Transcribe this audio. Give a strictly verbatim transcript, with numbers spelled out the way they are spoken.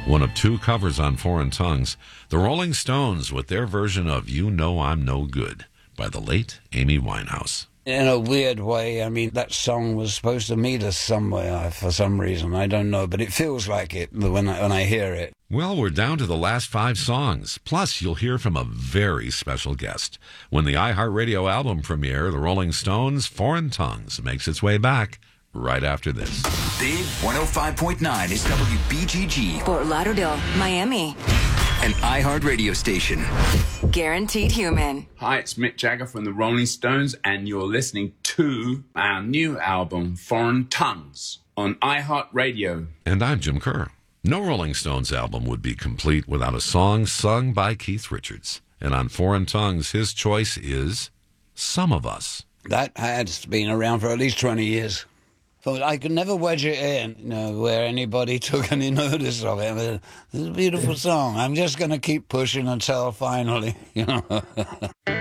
One of two covers on Foreign Tongues, the Rolling Stones with their version of You Know I'm No Good by the late Amy Winehouse. In a weird way, I mean, that song was supposed to meet us somewhere for some reason. I don't know, but it feels like it when I, when I hear it. Well, we're down to the last five songs. Plus, you'll hear from a very special guest. When the iHeartRadio album premiere, the Rolling Stones' Foreign Tongues makes its way back right after this. Big one oh five point nine is W B G G. Fort Lauderdale, Miami. An iHeart radio station. Guaranteed Human. Hi, it's Mick Jagger from the Rolling Stones, and you're listening to our new album, Foreign Tongues, on iHeartRadio. And I'm Jim Kerr. No Rolling Stones album would be complete without a song sung by Keith Richards. And on Foreign Tongues, his choice is Some of Us. That has been around for at least twenty years. But I could never wedge it in, you know, where anybody took any notice of it. But it's a beautiful song. I'm just going to keep pushing until finally, you know.